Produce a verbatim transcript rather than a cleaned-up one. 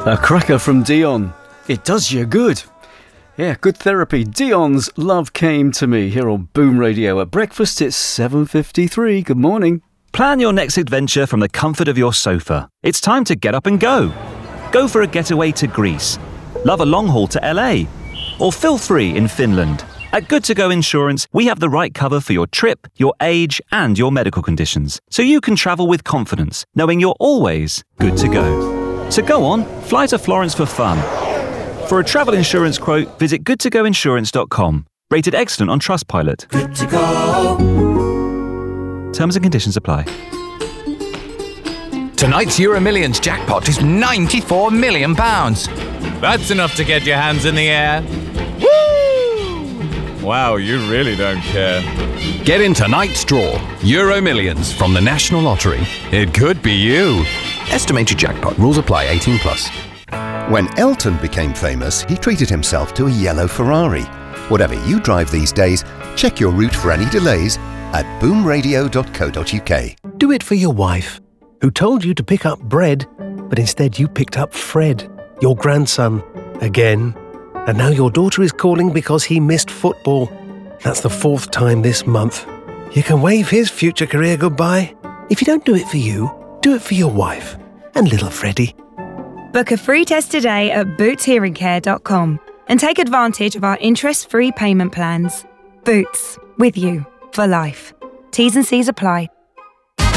A cracker from Dion. It does you good. Yeah, good therapy. Dion's Love Came to Me here on Boom Radio. At breakfast, it's seven fifty-three. Good morning. Plan your next adventure from the comfort of your sofa. It's time to get up and go. Go for a getaway to Greece. Love a long haul to L A. Or feel free in Finland. At Good To Go Insurance, we have the right cover for your trip, your age, and your medical conditions, so you can travel with confidence, knowing you're always good to go. So go on, fly to Florence for fun. For a travel insurance quote, visit good to go insurance dot com. Rated excellent on Trustpilot. Good to go. Terms and conditions apply. Tonight's Euro Millions jackpot is ninety-four million pounds. That's enough to get your hands in the air. Woo! Wow, you really don't care. Get in tonight's draw. Euro Millions from the National Lottery. It could be you. Estimated jackpot. Rules apply. eighteen plus. When Elton became famous, he treated himself to a yellow Ferrari. Whatever you drive these days, check your route for any delays at boom radio dot co dot uk. Do it for your wife, who told you to pick up bread, but instead you picked up Fred, your grandson, again. And now your daughter is calling because he missed football. That's the fourth time this month. You can wave his future career goodbye. If you don't do it for you, do it for your wife and little Freddie. Book a free test today at boots hearing care dot com and take advantage of our interest-free payment plans. Boots, with you for life. T's and C's apply.